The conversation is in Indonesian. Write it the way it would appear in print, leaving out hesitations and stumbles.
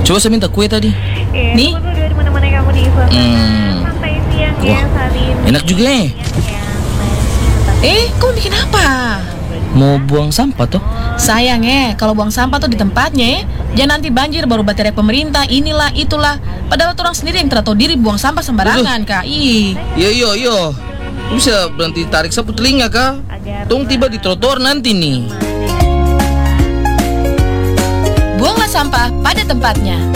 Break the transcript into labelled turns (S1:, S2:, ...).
S1: Coba saya minta kue tadi.
S2: Nih.
S3: Tunggu dulu di mana-mana kamu di suasana santai siang ya
S1: Wah,
S3: saat ini.
S1: enak juga ya.
S2: Kamu bikin apa?
S1: Mau buang sampah toh?
S2: Sayang kalau buang sampah tuh di tempatnya. Jangan nanti banjir baru baterai pemerintah, inilah, itulah. Padahal orang sendiri yang tidak tahu diri buang sampah sembarangan, Kak. Ih.
S1: Yo. Bisa berhenti tarik sapu telinga, Kak? Tong tiba di trotoar nanti nih.
S2: Buanglah sampah pada tempatnya.